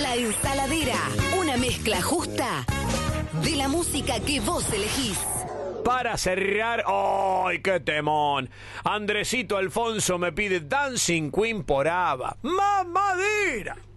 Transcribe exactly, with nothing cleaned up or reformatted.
La Ensaladera, una mezcla justa de la música que vos elegís. Para cerrar, ¡ay, qué temón! Andresito Alfonso me pide Dancing Queen por ABBA. ¡Mamadera!